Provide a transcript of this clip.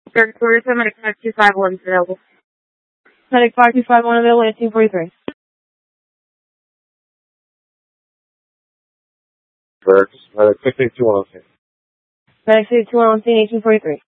Third quarter, medic 5251 is available. Medic 5251 available, 1843. Correct. Medic 682 on scene. Medic 681 on scene, 1843.